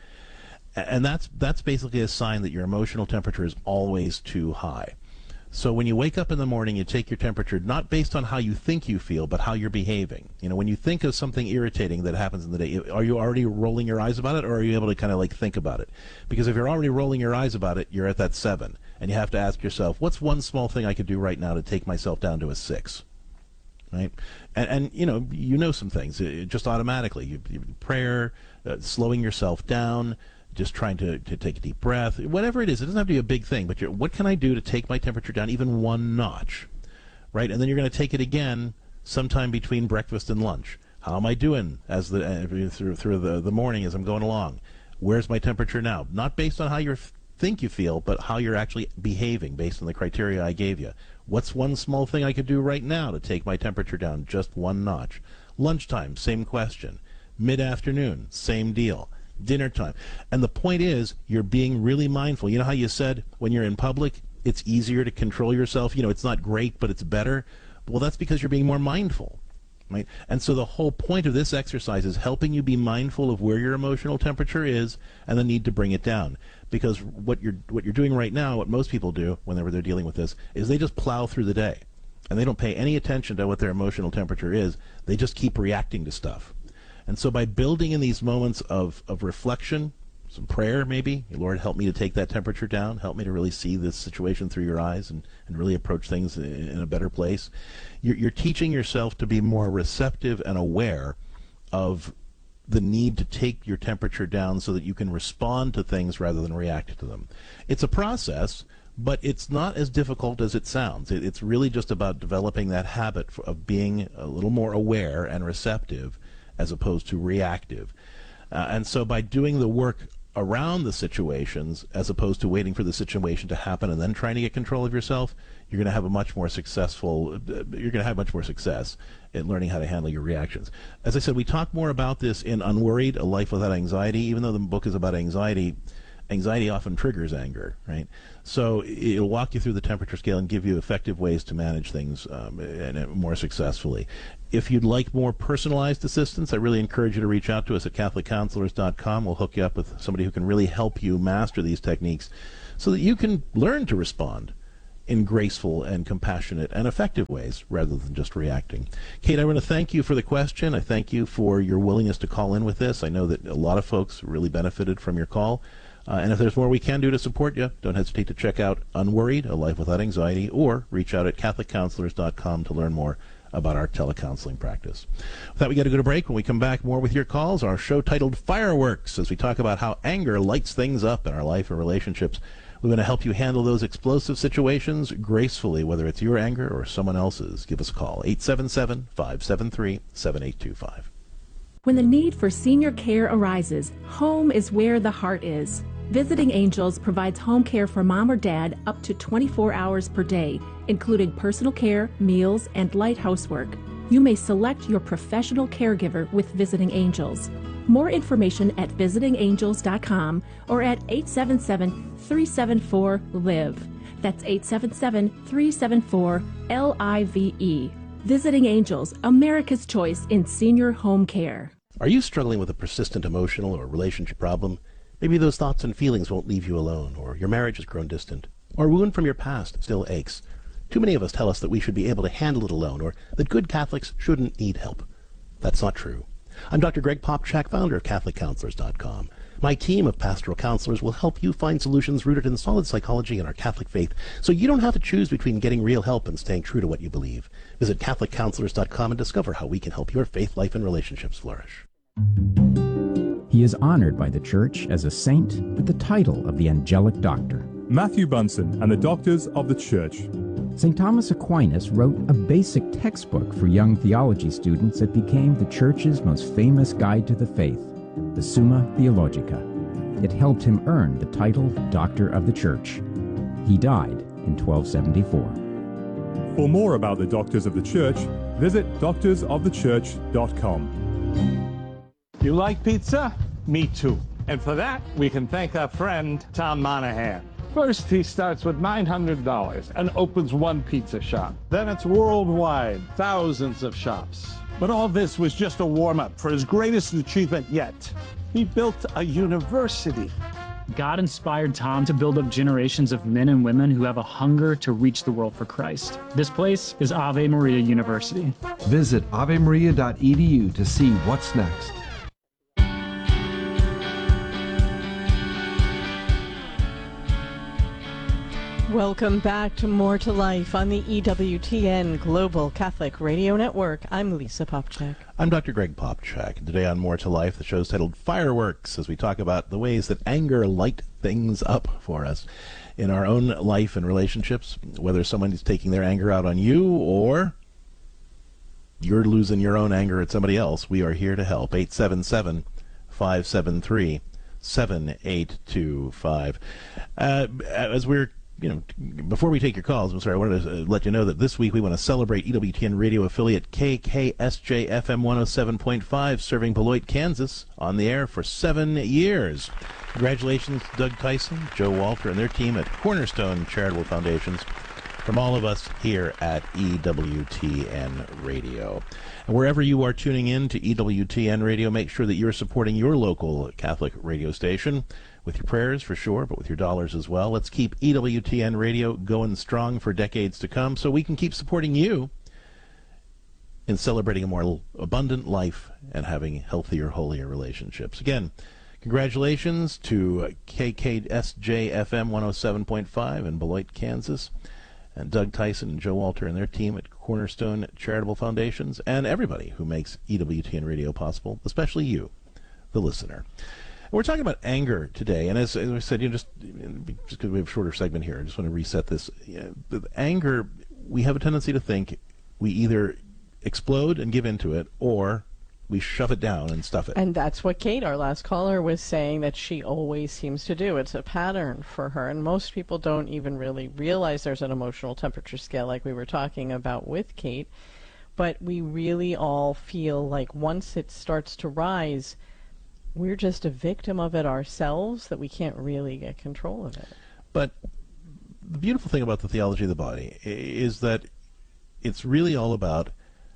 and that's that's basically a sign that your emotional temperature is always too high. So when you wake up in the morning, you take your temperature, not based on how you think you feel, but how you're behaving. You know, when you think of something irritating that happens in the day, are you already rolling your eyes about it, or are you able to kind of like think about it? Because if you're already rolling your eyes about it, you're at that seven. And you have to ask yourself, what's one small thing I could do right now to take myself down to a six? Right? And, and you know, you know some things, it, just automatically. You, you, prayer, uh, slowing yourself down, just trying to, to take a deep breath, whatever it is. It doesn't have to be a big thing, but you're, what can I do to take my temperature down even one notch, right? And then you're going to take it again sometime between breakfast and lunch. How am I doing as the uh, through through the, the morning as I'm going along? Where's my temperature now? Not based on how you think you feel, but how you're actually behaving based on the criteria I gave you. What's one small thing I could do right now to take my temperature down just one notch? Lunchtime, same question. Mid-afternoon, same deal. Dinner time. And the point is, you're being really mindful. You know how you said when you're in public, it's easier to control yourself? You know, it's not great, but it's better. Well, that's because you're being more mindful, right? And so the whole point of this exercise is helping you be mindful of where your emotional temperature is and the need to bring it down. Because what you're what you're doing right now, what most people do whenever they're dealing with this, is they just plow through the day. And they don't pay any attention to what their emotional temperature is. They just keep reacting to stuff. And so by building in these moments of, of reflection, some prayer maybe, Lord, help me to take that temperature down, help me to really see this situation through your eyes and, and really approach things in, in a better place, you're, you're teaching yourself to be more receptive and aware of the need to take your temperature down so that you can respond to things rather than react to them. It's a process, but it's not as difficult as it sounds. It, it's really just about developing that habit for, of being a little more aware and receptive as opposed to reactive. Uh, and so by doing the work around the situations as opposed to waiting for the situation to happen and then trying to get control of yourself, you're going to have a much more successful, you're going to have much more success in learning how to handle your reactions. As I said, we talk more about this in Unworried, A Life Without Anxiety. Even though the book is about anxiety, anxiety often triggers anger, right? So it'll walk you through the temperature scale and give you effective ways to manage things um, and more successfully. If you'd like more personalized assistance, I really encourage you to reach out to us at Catholic Counselors dot com. We'll hook you up with somebody who can really help you master these techniques so that you can learn to respond in graceful and compassionate and effective ways rather than just reacting. Kate, I want to thank you for the question. I thank you for your willingness to call in with this. I know that a lot of folks really benefited from your call. Uh, and if there's more we can do to support you, don't hesitate to check out Unworried, A Life Without Anxiety, or reach out at Catholic Counselors dot com to learn more about our telecounseling practice. With that, we got to go to break. When we come back, more with your calls. Our show titled Fireworks, as we talk about how anger lights things up in our life and relationships. We're going to help you handle those explosive situations gracefully, whether it's your anger or someone else's. Give us a call, eight seven seven, five seven three, seven eight two five. When the need for senior care arises, home is where the heart is. Visiting Angels provides home care for mom or dad up to twenty-four hours per day, including personal care, meals, and light housework. You may select your professional caregiver with Visiting Angels. More information at visiting angels dot com or at eight seven seven, three seven four, L I V E. That's eight seven seven, three seven four, L I V E. Visiting Angels, America's choice in senior home care. Are you struggling with a persistent emotional or relationship problem? Maybe those thoughts and feelings won't leave you alone, or your marriage has grown distant, or a wound from your past still aches. Too many of us tell us that we should be able to handle it alone, or that good Catholics shouldn't need help. That's not true. I'm Doctor Greg Popchak, founder of Catholic Counselors dot com. My team of pastoral counselors will help you find solutions rooted in solid psychology and our Catholic faith, so you don't have to choose between getting real help and staying true to what you believe. Visit Catholic Counselors dot com and discover how we can help your faith life and relationships flourish. He is honored by the Church as a saint with the title of the Angelic Doctor. Matthew Bunson and the Doctors of the Church. Saint Thomas Aquinas wrote a basic textbook for young theology students that became the Church's most famous guide to the faith, the Summa Theologica. It helped him earn the title Doctor of the Church. He died in twelve seventy-four. For more about the Doctors of the Church, visit doctors of the church dot com. You like pizza? Me too. And for that, we can thank our friend, Tom Monahan. First, he starts with nine hundred dollars and opens one pizza shop. Then it's worldwide, thousands of shops. But all this was just a warm-up for his greatest achievement yet. He built a university. God inspired Tom to build up generations of men and women who have a hunger to reach the world for Christ. This place is Ave Maria University. Visit ave maria dot e d u to see what's next. Welcome back to More to Life on the E W T N Global Catholic Radio Network. I'm Lisa Popchak. I'm Doctor Greg Popchak. Today on More to Life, the show's titled Fireworks, as we talk about the ways that anger light things up for us in our own life and relationships, whether someone's taking their anger out on you or you're losing your own anger at somebody else. We are here to help. eight seven seven, five seven three, seven eight two five. Uh, as we're You know, before we take your calls, I'm sorry, I wanted to uh, let you know that this week we want to celebrate E W T N radio affiliate K K S J F M one oh seven point five, serving Beloit, Kansas, on the air for seven years. Congratulations to Doug Tyson, Joe Walter, and their team at Cornerstone Charitable Foundations, from all of us here at E W T N Radio. And wherever you are tuning in to E W T N Radio, make sure that you're supporting your local Catholic radio station with your prayers, for sure, but with your dollars as well. Let's keep E W T N Radio going strong for decades to come so we can keep supporting you in celebrating a more abundant life and having healthier, holier relationships. Again, congratulations to K K S J F M one oh seven point five in Beloit, Kansas, and Doug Tyson and Joe Walter and their team at Cornerstone Charitable Foundations, and everybody who makes E W T N Radio possible, especially you, the listener. We're talking about anger today, and as, as I said, you know, just just because we have a shorter segment here, I just want to reset this. You know, anger, we have a tendency to think we either explode and give into it, or we shove it down and stuff it. And that's what Kate, our last caller, was saying that she always seems to do. It's a pattern for her, and most people don't even really realize there's an emotional temperature scale like we were talking about with Kate. But we really all feel like once it starts to rise, we're just a victim of it ourselves, that we can't really get control of it. But the beautiful thing about the theology of the body is that it's really all about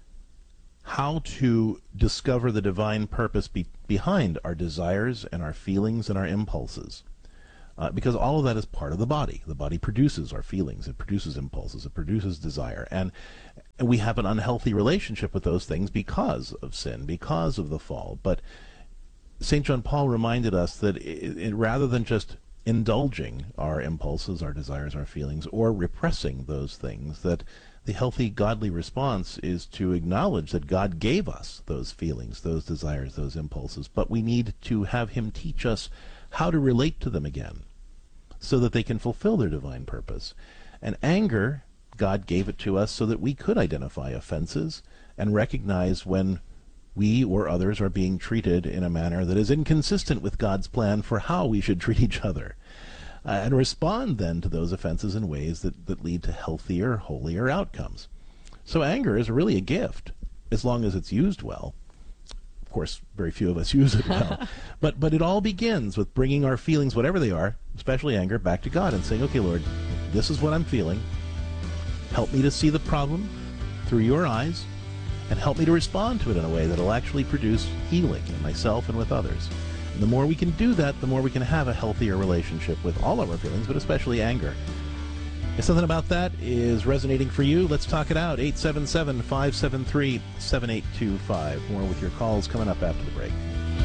how to discover the divine purpose be behind our desires and our feelings and our impulses. Uh, because all of that is part of the body. The body produces our feelings, it produces impulses, it produces desire. And, and we have an unhealthy relationship with those things because of sin, because of the fall. But Saint John Paul reminded us that it, it, rather than just indulging our impulses, our desires, our feelings, or repressing those things, that the healthy, godly response is to acknowledge that God gave us those feelings, those desires, those impulses, but we need to have him teach us how to relate to them again so that they can fulfill their divine purpose. And anger, God gave it to us so that we could identify offenses and recognize when we or others are being treated in a manner that is inconsistent with God's plan for how we should treat each other. Uh, and respond then to those offenses in ways that, that lead to healthier, holier outcomes. So anger is really a gift, as long as it's used well. Of course, very few of us use it well. but but it all begins with bringing our feelings, whatever they are, especially anger, back to God and saying, okay, Lord, this is what I'm feeling. Help me to see the problem through your eyes, and help me to respond to it in a way that will actually produce healing in myself and with others. And the more we can do that, the more we can have a healthier relationship with all of our feelings, but especially anger. If something about that is resonating for you, let's talk it out. eight seven seven, five seven three, seven eight two five. More with your calls coming up after the break.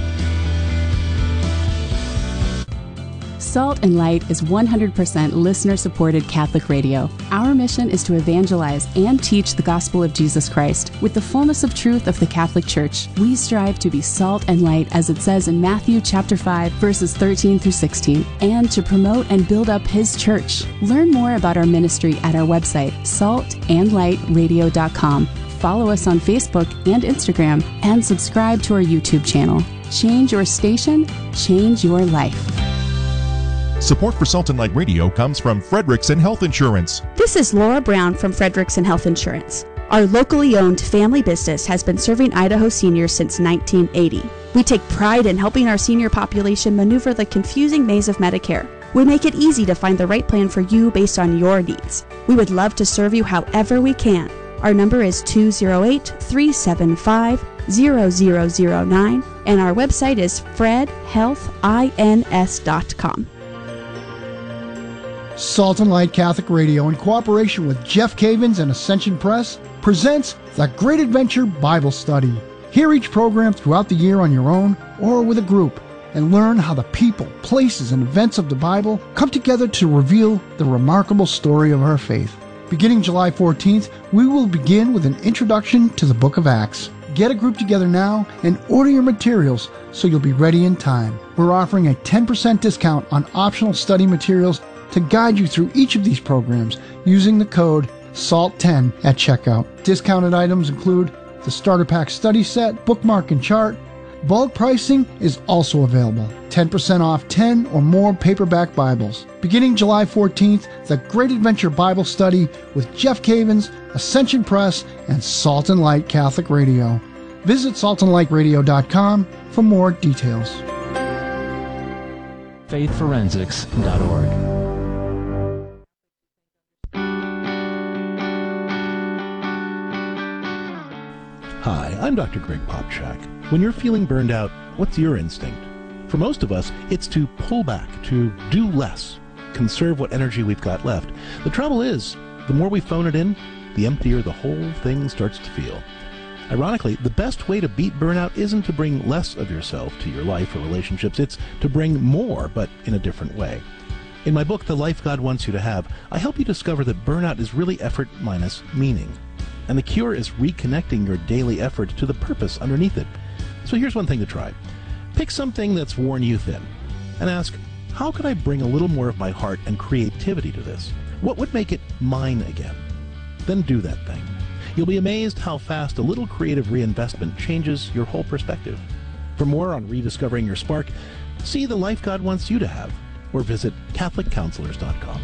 Salt and Light is one hundred percent listener-supported Catholic radio. Our mission is to evangelize and teach the gospel of Jesus Christ. With the fullness of truth of the Catholic Church, we strive to be salt and light, as it says in Matthew chapter five, verses thirteen through sixteen, and to promote and build up His church. Learn more about our ministry at our website, salt and light radio dot com. Follow us on Facebook and Instagram, and subscribe to our YouTube channel. Change your station, change your life. Support for Salt and Light Radio comes from Frederickson Health Insurance. This is Laura Brown from Frederickson Health Insurance. Our locally owned family business has been serving Idaho seniors since nineteen eighty. We take pride in helping our senior population maneuver the confusing maze of Medicare. We make it easy to find the right plan for you based on your needs. We would love to serve you however we can. Our number is two oh eight, three seven five, zero zero zero nine, and our website is fred health ins dot com. Salt and Light Catholic Radio, in cooperation with Jeff Cavins and Ascension Press, presents The Great Adventure Bible Study. Hear each program throughout the year on your own or with a group, and learn how the people, places, and events of the Bible come together to reveal the remarkable story of our faith. Beginning July fourteenth, we will begin with an introduction to the book of Acts. Get a group together now and order your materials so you'll be ready in time. We're offering a ten percent discount on optional study materials to guide you through each of these programs using the code S A L T ten at checkout. Discounted items include the Starter Pack Study Set, Bookmark and Chart. Bulk pricing is also available. ten percent off ten or more paperback Bibles. Beginning July fourteenth, The Great Adventure Bible Study with Jeff Cavins, Ascension Press, and Salt and Light Catholic Radio. Visit salt and light radio dot com for more details. faith forensics dot org. Hi, I'm Doctor Greg Popchak. When you're feeling burned out, what's your instinct? For most of us, it's to pull back, to do less, conserve what energy we've got left. The trouble is, the more we phone it in, the emptier the whole thing starts to feel. Ironically, the best way to beat burnout isn't to bring less of yourself to your life or relationships, it's to bring more, but in a different way. In my book, The Life God Wants You to Have, I help you discover that burnout is really effort minus meaning. And the cure is reconnecting your daily effort to the purpose underneath it. So here's one thing to try. Pick something that's worn you thin and ask, how could I bring a little more of my heart and creativity to this? What would make it mine again? Then do that thing. You'll be amazed how fast a little creative reinvestment changes your whole perspective. For more on rediscovering your spark, see the life God wants you to have, or visit Catholic Counselors dot com.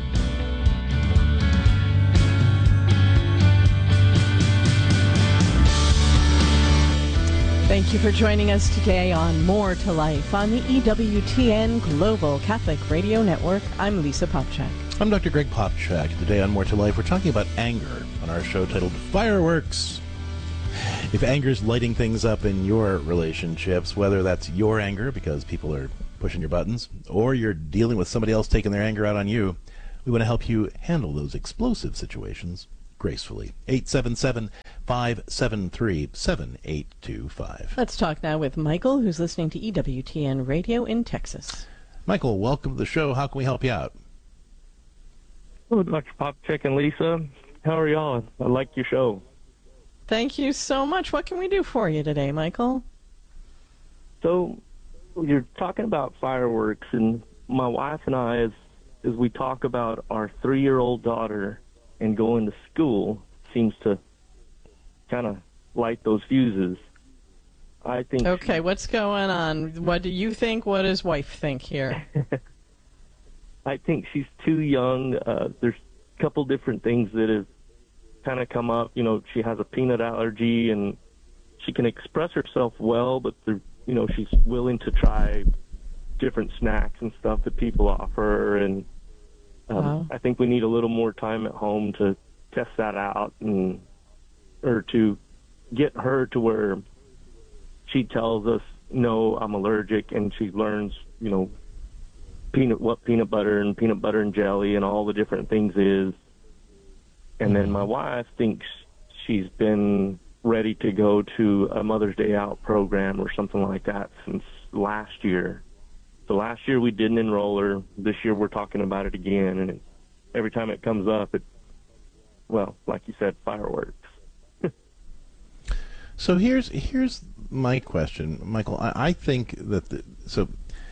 Thank you for joining us today on More to Life on the E W T N Global Catholic Radio Network. I'm Lisa Popchak. I'm Doctor Greg Popchak. Today on More to Life, we're talking about anger on our show titled Fireworks. If anger's lighting things up in your relationships, whether that's your anger because people are pushing your buttons, or you're dealing with somebody else taking their anger out on you, we want to help you handle those explosive situations gracefully. eight seven seven, five seven three, seven eight two five. Let's talk now with Michael, who's listening to E W T N Radio in Texas. Michael, welcome to the show. How can we help you out? Hello, Doctor Popchak and Lisa. How are y'all? I like your show. Thank you so much. What can we do for you today, Michael? So, you're talking about fireworks, and my wife and I, as, as we talk about our three-year-old daughter and going to school, seems to kind of light those fuses. I think. Okay, what's going on? What do you think? What does wife think here? I think she's too young. Uh, there's a couple different things that have kind of come up. You know, she has a peanut allergy, and she can express herself well, but you know, she's willing to try different snacks and stuff that people offer, and um, wow. I think we need a little more time at home to test that out, and or to get her to where she tells us, no, I'm allergic, and she learns, you know, peanut what peanut butter and peanut butter and jelly and all the different things is. And then my wife thinks she's been ready to go to a Mother's Day Out program or something like that since last year. So last year we didn't enroll her. This year we're talking about it again, and it, every time it comes up, it, well, like you said, fireworks. So here's here's my question, Michael. I, I think that the, so.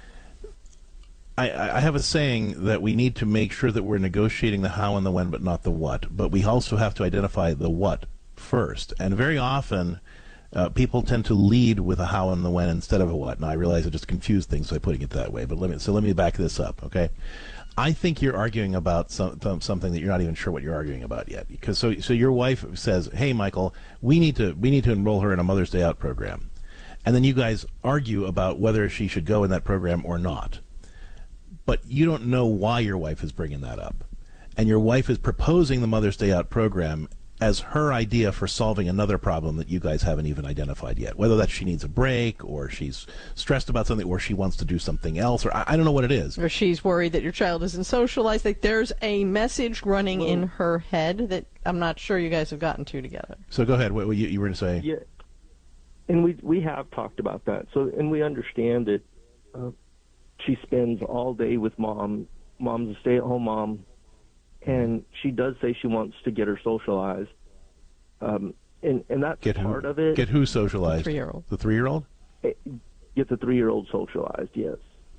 I, I have a saying that we need to make sure that we're negotiating the how and the when, but not the what. But we also have to identify the what first. And very often, uh, people tend to lead with a how and the when instead of a what. And I realize I just confused things by putting it that way. But let me so let me back this up, okay? I think you're arguing about some, something that you're not even sure what you're arguing about yet. Because so so your wife says, "Hey, Michael, we need to we need to enroll her in a Mother's Day Out program," and then you guys argue about whether she should go in that program or not. But you don't know why your wife is bringing that up. And your wife is proposing the Mother's Day Out program as her idea for solving another problem that you guys haven't even identified yet. Whether that she needs a break, or she's stressed about something, or she wants to do something else, or I, I don't know what it is. Or she's worried that your child isn't socialized. Like there's a message running well, in her head that I'm not sure you guys have gotten to together. So go ahead. What, what you, you were going to say? Yeah, and we we have talked about that. So and we understand that. Uh, She spends all day with mom. Mom's a stay-at-home mom, and she does say she wants to get her socialized. Um, and, and that's get part who, of it. Get who socialized? The three-year-old. The three-year-old? Get the three-year-old socialized, yes.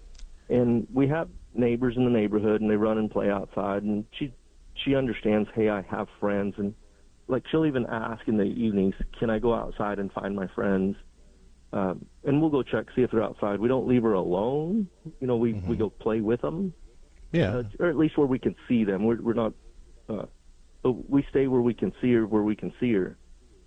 And we have neighbors in the neighborhood, and they run and play outside, and she she understands, hey, I have friends. And, like, she'll even ask in the evenings, can I go outside and find my friends? Um, and we'll go check, see if they're outside. We don't leave her alone. You know, we, mm-hmm. we go play with them. Yeah. Uh, or at least where we can see them. We're, we're not, uh, but we stay where we can see her, where we can see her.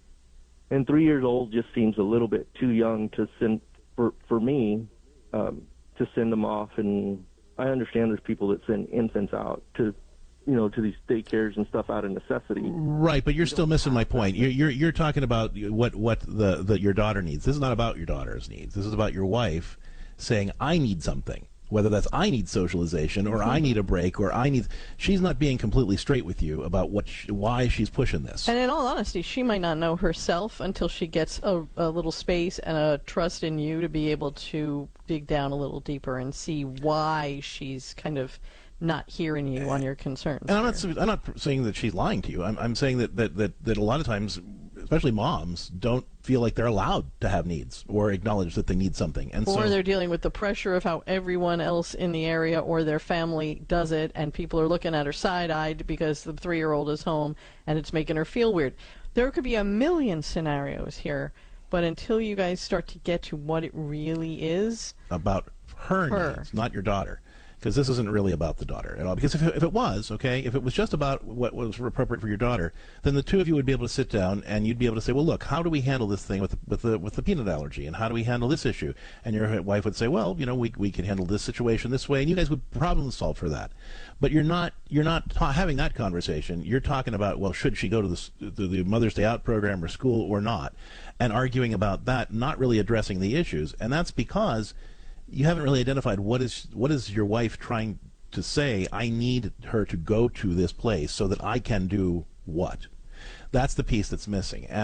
And three years old just seems a little bit too young to send, for, for me, um, to send them off. And I understand there's people that send infants out to, you know, to these daycares and stuff out of necessity. Right, but you're still missing my point. You're you're, you're talking about what what the, the your daughter needs. This is not about your daughter's needs. This is about your wife saying, I need something. Whether that's I need socialization, or I need a break, or I need. She's not being completely straight with you about what she, why she's pushing this. And in all honesty, she might not know herself until she gets a, a little space and a trust in you to be able to dig down a little deeper and see why she's kind of not hearing you on your concerns. And I'm not, I'm not saying that she's lying to you. I'm, I'm saying that, that, that, that a lot of times, especially moms, don't feel like they're allowed to have needs or acknowledge that they need something. And or so, they're dealing with the pressure of how everyone else in the area or their family does it, and people are looking at her side-eyed because the three-year-old is home and it's making her feel weird. there could be a million scenarios here, but until you guys start to get to what it really is about her, her. needs, not your daughter. Because this isn't really about the daughter at all. Because if it, if it was, okay, if it was just about what was appropriate for your daughter, then the two of you would be able to sit down and you'd be able to say, well, look, how do we handle this thing with the, with the with the peanut allergy, and how do we handle this issue? And your wife would say, well, you know, we we can handle this situation this way, and you guys would problem solve for that. But you're not you're not ta- having that conversation. You're talking about, well, should she go to the to the Mother's Day Out program or school or not, and arguing about that, not really addressing the issues, and that's because you haven't really identified what is what is your wife trying to say. I need her to go to this place so that I can do what? That's the piece that's missing.